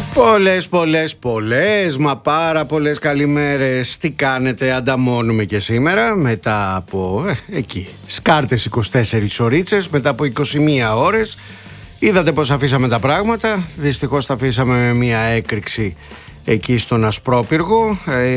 Πολλές, μα πάρα πολλές καλημέρες. Τι κάνετε, ανταμώνουμε και σήμερα μετά από εκεί σκάρτες 24 ωρίτσες, μετά από 21 ώρες. Είδατε πως αφήσαμε τα πράγματα. Δυστυχώς τα αφήσαμε με μια έκρηξη εκεί στον Ασπρόπυργο.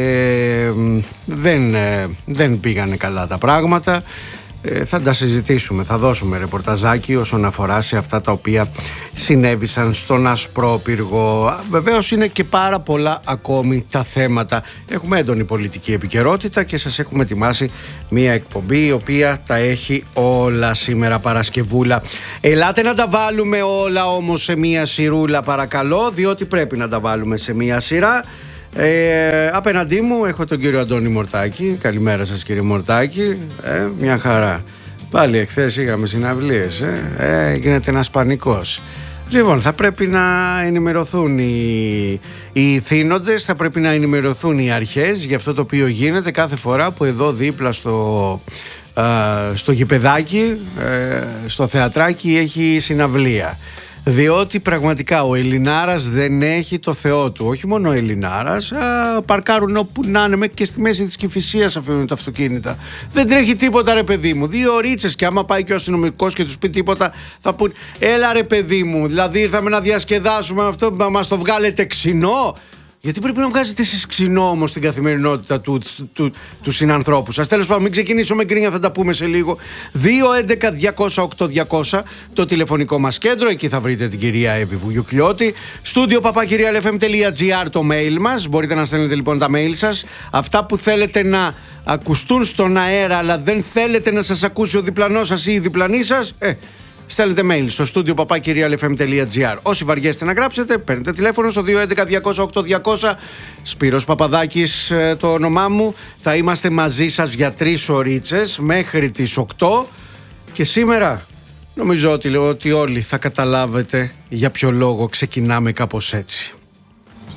Δεν πήγανε καλά τα πράγματα. Θα τα συζητήσουμε, θα δώσουμε ρεπορταζάκι όσον αφορά σε αυτά τα οποία συνέβησαν στον Ασπρόπυργο. Βεβαίως είναι και πάρα πολλά ακόμη τα θέματα. Έχουμε έντονη πολιτική επικαιρότητα και σας έχουμε ετοιμάσει μια εκπομπή η οποία τα έχει όλα σήμερα Παρασκευούλα. Ελάτε να τα βάλουμε όλα όμως σε μια σειρούλα παρακαλώ, διότι πρέπει να τα βάλουμε σε μια σειρά. Απέναντί μου έχω τον κύριο Αντώνη Μορτάκη. Καλημέρα σας κύριε Μορτάκη. Μια χαρά. Πάλι εχθές είχαμε συναυλίες. Γίνεται ένας πανικός. Λοιπόν, θα πρέπει να ενημερωθούν οι θύνοντες, θα πρέπει να ενημερωθούν οι αρχές για αυτό το οποίο γίνεται κάθε φορά που εδώ δίπλα στο γηπεδάκι, στο θεατράκι έχει συναυλία. Διότι πραγματικά ο Ελληνάρας δεν έχει το Θεό του. Όχι μόνο ο Ελληνάρας, παρκάρουν όπου να είναι, και στη μέση της Κηφισίας αφήνουν τα αυτοκίνητα. Δεν τρέχει τίποτα ρε παιδί μου. 2 ωρίτσες και άμα πάει και ο αστυνομικός και τους πει τίποτα θα πούν έλα ρε παιδί μου, δηλαδή ήρθαμε να διασκεδάσουμε αυτό, μας το βγάλετε ξινό. Γιατί πρέπει να βγάζετε εσείς ξινό όμως στην καθημερινότητα του συνανθρώπου σας. Τέλος πάντων, μην ξεκινήσω με γκρίνια, θα τα πούμε σε λίγο. 211-200-8200 το τηλεφωνικό μας κέντρο, εκεί θα βρείτε την κυρία Εύη Βουγιουκλιώτη. studio@realfm.gr το mail μας. Μπορείτε να στέλνετε λοιπόν τα mail σας. Αυτά που θέλετε να ακουστούν στον αέρα, αλλά δεν θέλετε να σας ακούσει ο διπλανός σας ή η διπλανή σας. Στέλνετε mail στο studio@realfm.gr. Όσοι βαριέστε να γράψετε, παίρνετε τηλέφωνο στο 211-200-8200. Σπύρος Παπαδάκης το όνομά μου. Θα είμαστε μαζί σας για 3 ωρίτσες μέχρι τις 8. Και σήμερα νομίζω ότι όλοι θα καταλάβετε για ποιο λόγο ξεκινάμε κάπως έτσι.